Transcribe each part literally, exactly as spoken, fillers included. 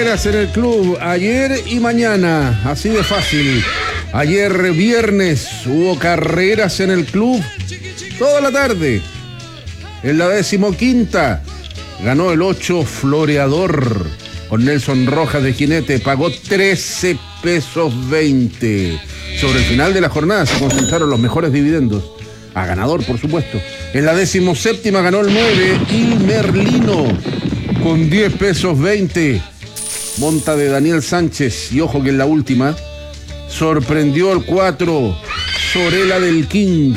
carreras en el club, ayer y mañana, así de fácil. Ayer viernes hubo carreras en el club toda la tarde. En la decimoquinta ganó el ocho Floreador con Nelson Rojas de jinete, pagó trece pesos veinte. Sobre el final de la jornada se concentraron los mejores dividendos. A ganador, por supuesto. En la decimoséptima ganó el nueve y Merlino con diez pesos veinte. Monta de Daniel Sánchez. Y ojo que en la última sorprendió el cuatro Sorela del King.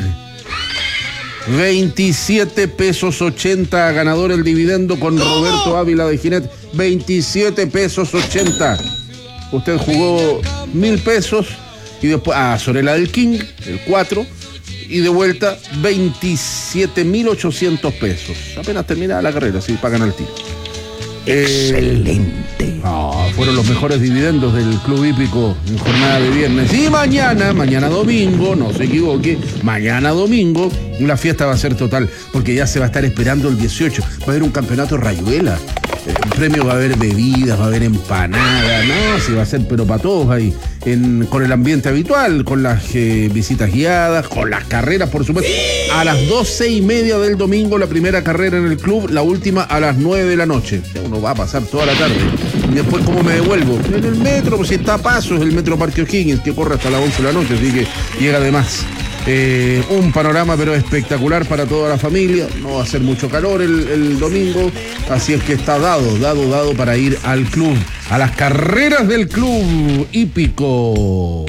veintisiete pesos ochenta. Ganador el dividendo con Roberto Ávila de jinete. veintisiete pesos ochenta. Usted jugó mil pesos y después a ah, Sorela del King, el cuatro. Y de vuelta, veintisiete mil ochocientos pesos. Apenas terminada la carrera, sí, pagan al tiro. Excelente. Eh, oh, fueron los mejores dividendos del Club Hípico en jornada de viernes. Y mañana, mañana domingo, no se equivoque, mañana domingo, la fiesta va a ser total, porque ya se va a estar esperando el dieciocho. Va a haber un campeonato Rayuela. En premio va a haber bebidas, va a haber empanadas, no, sí va a ser, pero para todos ahí, en, con el ambiente habitual, con las eh, visitas guiadas, con las carreras, por supuesto. A las doce y media del domingo la primera carrera en el club, la última a las nueve de la noche. Uno va a pasar toda la tarde. Y después, ¿cómo me devuelvo? En el metro, pues si está a paso, es el metro Parque O'Higgins, que corre hasta las once de la noche, así que llega de más. Eh, un panorama pero espectacular para toda la familia. No va a ser mucho calor el, el domingo, así es que está dado, dado, dado para ir al club, a las carreras del Club Hípico.